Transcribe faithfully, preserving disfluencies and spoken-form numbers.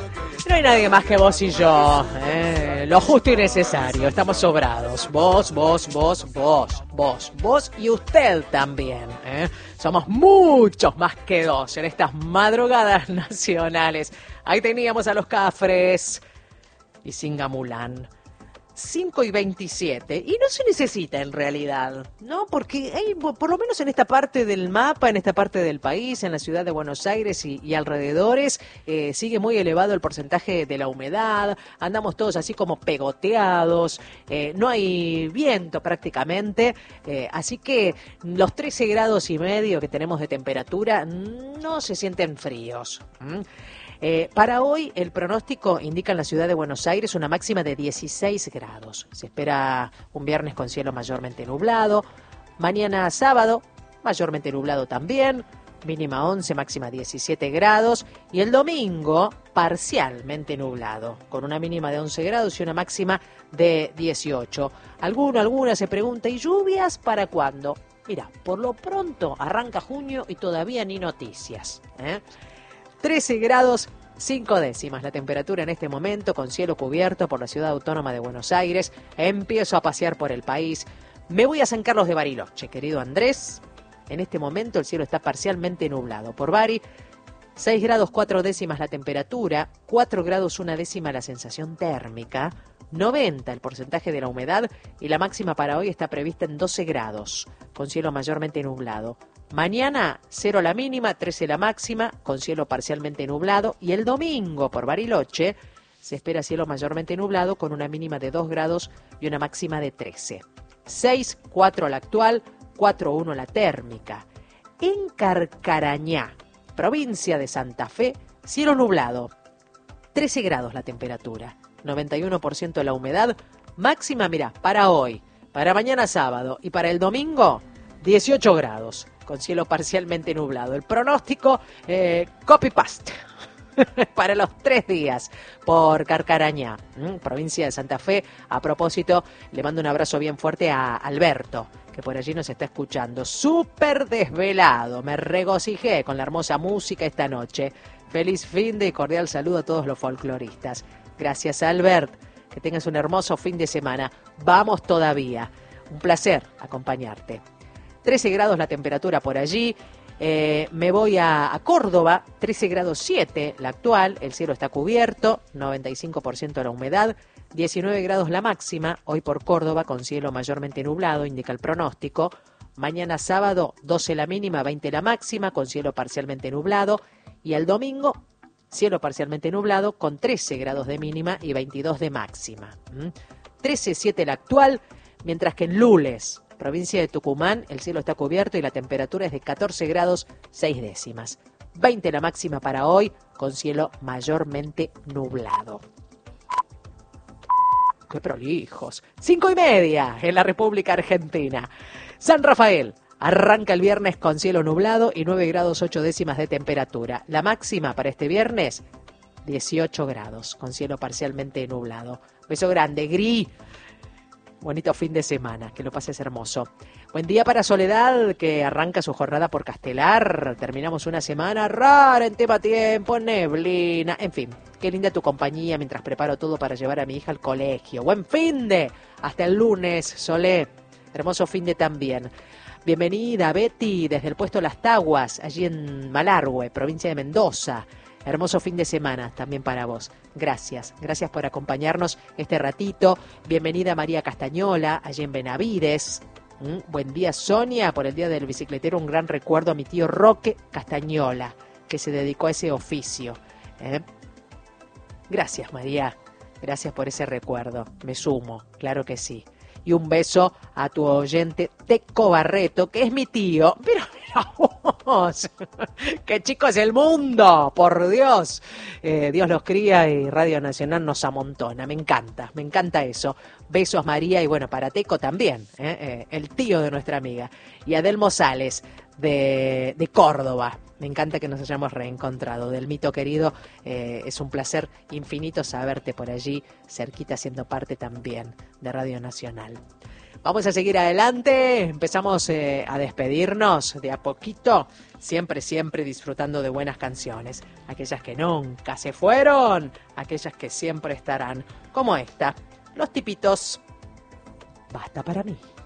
No hay nadie más que vos y yo, ¿eh? Lo justo y necesario, estamos sobrados. Vos, vos, vos, vos, vos, vos y usted también, ¿eh? Somos muchos más que dos en estas madrugadas nacionales. Ahí teníamos a los Cafres y Singamulán. cinco y veintisiete, y no se necesita en realidad, ¿no? Porque hay, por lo menos en esta parte del mapa, en esta parte del país, en la ciudad de Buenos Aires y, y alrededores, eh, sigue muy elevado el porcentaje de la humedad, andamos todos así como pegoteados, eh, no hay viento prácticamente, eh, así que los trece grados y medio que tenemos de temperatura no se sienten fríos. ¿Mm? Eh, para hoy el pronóstico indica en la ciudad de Buenos Aires una máxima de dieciséis grados. Se espera un viernes con cielo mayormente nublado. Mañana sábado, mayormente nublado también. Mínima once, máxima diecisiete grados. Y el domingo, parcialmente nublado, con una mínima de once grados y una máxima de dieciocho. Alguno, alguna se pregunta, ¿y lluvias para cuándo? Mira, por lo pronto arranca junio y todavía ni noticias, ¿eh? trece grados, cinco décimas la temperatura en este momento, con cielo cubierto por la ciudad autónoma de Buenos Aires. Empiezo a pasear por el país. Me voy a San Carlos de Bariloche, querido Andrés. En este momento el cielo está parcialmente nublado. Por Bari, seis grados, cuatro décimas la temperatura, cuatro grados, una décima la sensación térmica, noventa el porcentaje de la humedad y la máxima para hoy está prevista en doce grados, con cielo mayormente nublado. Mañana, cero la mínima, trece la máxima, con cielo parcialmente nublado. Y el domingo, por Bariloche, se espera cielo mayormente nublado con una mínima de dos grados y una máxima de trece. seis, cuatro la actual, cuatro, uno la térmica. En Carcarañá, provincia de Santa Fe, cielo nublado, trece grados la temperatura, noventa y uno por ciento la humedad. Máxima, mira, para hoy, para mañana sábado y para el domingo, dieciocho grados. Con cielo parcialmente nublado. El pronóstico, eh, copy-paste, para los tres días por Carcarañá, ¿m? provincia de Santa Fe. A propósito, le mando un abrazo bien fuerte a Alberto, que por allí nos está escuchando. Súper desvelado, me regocijé con la hermosa música esta noche. Feliz fin de y cordial saludo a todos los folcloristas. Gracias, Albert, que tengas un hermoso fin de semana. Vamos todavía. Un placer acompañarte. trece grados la temperatura por allí. Eh, me voy a, a Córdoba, trece grados siete la actual, el cielo está cubierto, noventa y cinco por ciento la humedad, diecinueve grados la máxima, hoy por Córdoba con cielo mayormente nublado, indica el pronóstico. Mañana sábado, doce la mínima, veinte la máxima, con cielo parcialmente nublado. Y el domingo, cielo parcialmente nublado, con trece grados de mínima y veintidós de máxima. ¿Mm? trece siete la actual, mientras que en Lules, provincia de Tucumán, el cielo está cubierto y la temperatura es de catorce grados, seis décimas. veinte la máxima para hoy, con cielo mayormente nublado. ¡Qué prolijos! Cinco y media en la República Argentina. San Rafael arranca el viernes con cielo nublado y nueve grados, ocho décimas de temperatura. La máxima para este viernes, dieciocho grados, con cielo parcialmente nublado. Beso grande, Gris. Bonito fin de semana, que lo pases hermoso. Buen día para Soledad, que arranca su jornada por Castelar. Terminamos una semana rara en tema tiempo, neblina, en fin. Qué linda tu compañía mientras preparo todo para llevar a mi hija al colegio. Buen fin de, hasta el lunes, Solé. Hermoso fin de también. Bienvenida, Betty, desde el puesto Las Taguas, allí en Malargüe, provincia de Mendoza. Hermoso fin de semana también para vos. Gracias, gracias por acompañarnos este ratito. Bienvenida María Castañola, allí en Benavides. ¿Mm? Buen día Sonia, por el Día del Bicicletero, un gran recuerdo a mi tío Roque Castañola, que se dedicó a ese oficio. ¿Eh? Gracias María, gracias por ese recuerdo. Me sumo, claro que sí. Y un beso a tu oyente Teco Barreto, que es mi tío. Pero mira vos, qué chico es el mundo, por Dios. Eh, Dios los cría y Radio Nacional nos amontona. Me encanta, me encanta eso. Besos María y bueno, para Teco también, ¿eh? Eh, el tío de nuestra amiga. Y Adelmo Sales de, de Córdoba. Me encanta que nos hayamos reencontrado. Del mito querido, eh, es un placer infinito saberte por allí, cerquita, siendo parte también de Radio Nacional. Vamos a seguir adelante, empezamos eh, a despedirnos de a poquito, siempre, siempre disfrutando de buenas canciones. Aquellas que nunca se fueron, aquellas que siempre estarán, como esta, Los Tipitos, Basta para mí.